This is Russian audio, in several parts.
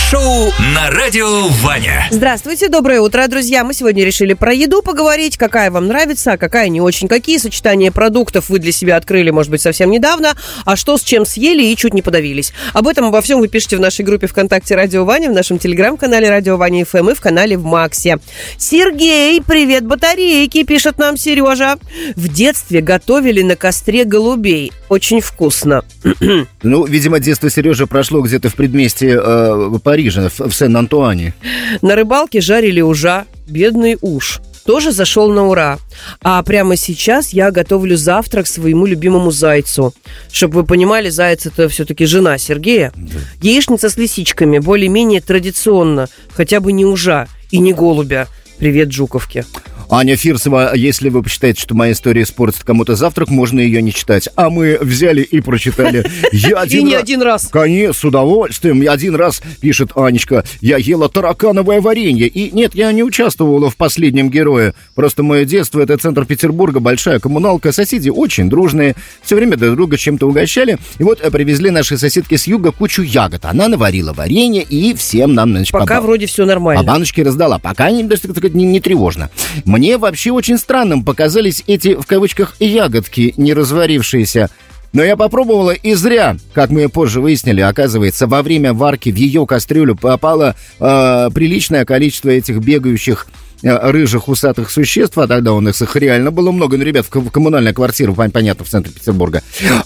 шоу на радио Ваня. Здравствуйте, доброе утро, друзья. Мы сегодня решили про еду поговорить, какая вам нравится, а какая не очень. Какие сочетания продуктов вы для себя открыли, может быть, совсем недавно, а что с чем съели и чуть не подавились. Об этом, обо всем вы пишете в нашей группе ВКонтакте «Радио Ваня», в нашем телеграм-канале «Радио Ваня ФМ» и в канале в Максе. Сергей, привет, батарейки, пишет нам Сережа. В детстве готовили на костре голубей. Очень вкусно. Ну, видимо, детство Сережи прошло где-то в предместье Парижа, в Сен-Антуане. На рыбалке жарили ужа, бедный уж. Тоже зашел на ура. А прямо сейчас я готовлю завтрак своему любимому зайцу. Чтобы вы понимали, заяц — это все-таки жена Сергея. Да. Яичница с лисичками, более-менее традиционно. Хотя бы не ужа и не голубя. Привет, Жуковке. Аня Фирсова, если вы посчитаете, что моя история испортит кому-то завтрак, можно ее не читать. А мы взяли и прочитали. И не один раз. Конечно, с удовольствием. Один раз, пишет Анечка, я ела таракановое варенье. И нет, я не участвовала в последнем герое. Просто мое детство — это центр Петербурга, большая коммуналка. Соседи очень дружные, все время друг друга чем-то угощали. И вот привезли наши соседки с юга кучу ягод. Она наварила варенье и всем нам, значит, пока вроде все нормально. По баночке раздала. Пока не тревожно. Мне вообще очень странным показались эти, в кавычках, ягодки, не разварившиеся. Но я попробовала и зря, как мы позже выяснили. Оказывается, во время варки в ее кастрюлю попало приличное количество этих бегающих рыжих усатых существ, а тогда у нас их реально было много, ребят, в коммунальной квартире, понятно, в центре Петербурга.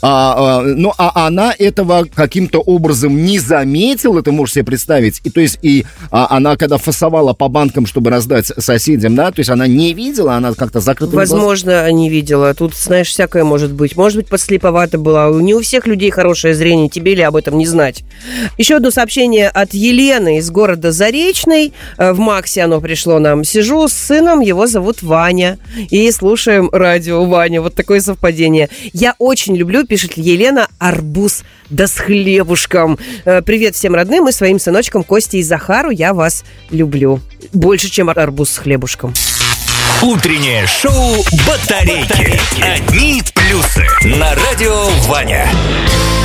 А она этого каким-то образом не заметила, ты можешь себе представить, и то есть она когда фасовала по банкам, чтобы раздать соседям, да, то есть она не видела, она как-то закрыта. Возможно, не видела. Тут, знаешь, всякое может быть. Может быть, подслеповато была. Не у всех людей хорошее зрение, тебе ли об этом не знать. Еще одно сообщение от Елены из города Заречный. В Максе оно пришло нам. Сижу с сыном, его зовут Ваня, и слушаем радио Ваня. Вот такое совпадение. Я очень люблю, пишет Елена, арбуз да с хлебушком. Привет всем родным и своим сыночкам Косте и Захару. Я вас люблю. Больше, чем арбуз с хлебушком. Утреннее шоу «Батарейки». Одни плюсы на радио Ваня.